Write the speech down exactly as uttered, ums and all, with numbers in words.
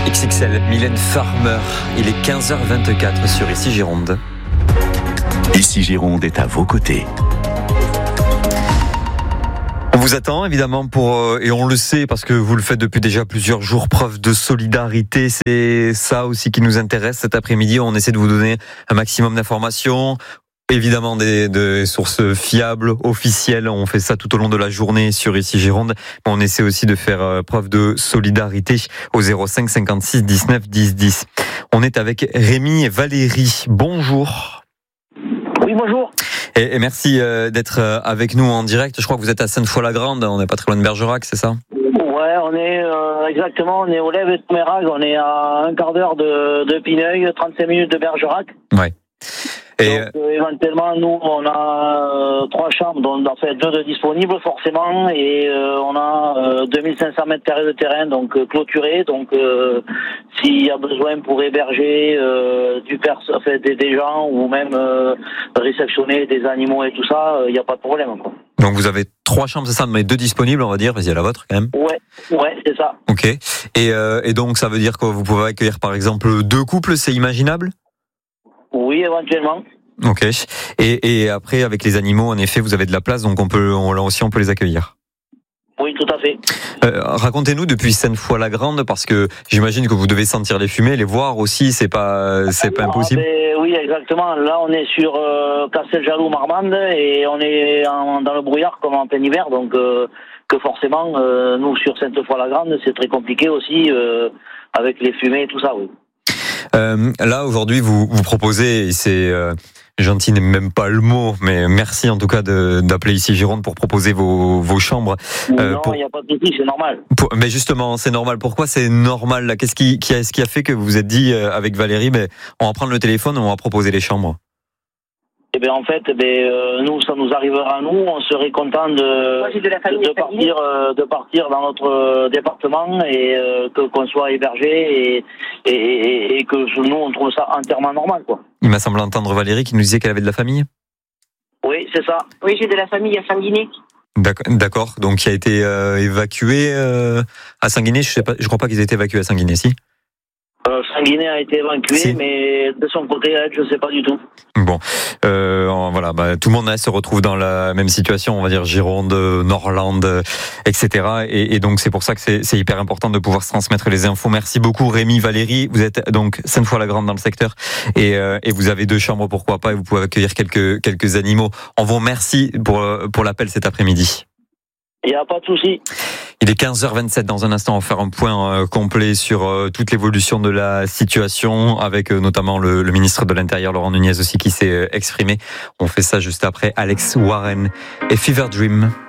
X X L, Mylène Farmer, il est quinze heures vingt-quatre sur Ici Gironde. Ici Gironde est à vos côtés. On vous attend évidemment pour, et on le sait parce que vous le faites depuis déjà plusieurs jours, preuve de solidarité. C'est ça aussi qui nous intéresse cet après-midi. On essaie de vous donner un maximum d'informations. Évidemment des, des sources fiables, officielles. On fait ça tout au long de la journée sur Ici Gironde. Mais on essaie aussi de faire preuve de solidarité au zéro cinq cinquante-six dix-neuf dix dix. On est avec Rémi et Valérie. Bonjour. Oui, bonjour. Et, et merci d'être avec nous en direct. Je crois que vous êtes à Sainte-Foy-la-Grande. On n'est pas très loin de Bergerac, c'est ça ? Ouais, on est euh, exactement, on est au Lève et de Mérag. On est à un quart d'heure de, de Pineuil, trente-cinq minutes de Bergerac. Ouais. Et donc, euh, éventuellement, nous, on a euh, trois chambres, dont en fait deux de disponibles forcément, et euh, on a euh, deux mille cinq cents mètres carrés de terrain, donc euh, clôturé. Donc, euh, s'il y a besoin pour héberger euh, du pers- enfin, des, des gens ou même euh, réceptionner des animaux et tout ça, il euh, n'y a pas de problème, quoi. Donc vous avez trois chambres, c'est ça, mais deux disponibles, on va dire. Vas-y, il y a la vôtre quand même. Ouais, ouais, c'est ça. Ok. Et, euh, et donc ça veut dire que vous pouvez accueillir par exemple deux couples, c'est imaginable ? Oui, éventuellement. Ok. Et, et après, avec les animaux, en effet, vous avez de la place, donc on peut, on, là aussi, on peut les accueillir. Oui, tout à fait. Euh, racontez-nous depuis Sainte-Foy-la-Grande, parce que j'imagine que vous devez sentir les fumées, les voir aussi, c'est pas, c'est pas impossible. Ah, ben, oui, exactement. Là, on est sur euh, Casteljalou-Marmande et on est en, dans le brouillard comme en plein hiver, donc euh, que forcément, euh, nous sur Sainte-Foy-la-Grande, c'est très compliqué aussi euh, avec les fumées et tout ça, oui. Euh, là aujourd'hui vous vous proposez, et c'est euh, gentil n'est même pas le mot, mais merci en tout cas de, d'appeler Ici Gironde pour proposer vos vos chambres. Euh, non, il pour... n'y a pas de souci, c'est normal. Pour... Mais justement, c'est normal. Pourquoi c'est normal là ? Qu'est-ce qui qui a ce qui a fait que vous vous êtes dit euh, avec Valérie, ben on va prendre le téléphone, et on va proposer les chambres. Eh ben en fait, ben euh, nous ça nous arrivera à nous, on serait content de Moi, de, la famille, de partir euh, de partir dans notre euh, département et euh, que qu'on soit hébergé et, et, et, et que nous on trouve ça entièrement normal, quoi. Il m'a semblé entendre Valérie qui nous disait qu'elle avait de la famille. Oui, c'est ça. Oui, j'ai de la famille à Saint-Guinet. D'accord, donc qui a été euh, évacué euh, à Saint-Guinet. Je sais pas, je crois pas qu'ils aient été évacués à Saint-Guinet, si. Euh, Saint-Guinet a été évacué, si. Mais de son côté, je sais pas du tout. Bon, euh, voilà, bah, tout le monde hein, se retrouve dans la même situation, on va dire Gironde, Norrland, et cetera. Et, et donc c'est pour ça que c'est, c'est hyper important de pouvoir se transmettre les infos. Merci beaucoup Rémi, Valérie. Vous êtes donc Sainte-Foy-la-Grande dans le secteur et, euh, et vous avez deux chambres, pourquoi pas, et vous pouvez accueillir quelques quelques animaux. On vous remercie pour pour l'appel cet après-midi. Il n'y a pas de souci. Il est quinze heures vingt-sept. Dans un instant, on va faire un point complet sur toute l'évolution de la situation avec notamment le, le ministre de l'Intérieur, Laurent Nunez aussi, qui s'est exprimé. On fait ça juste après Alex Warren et Fever Dream.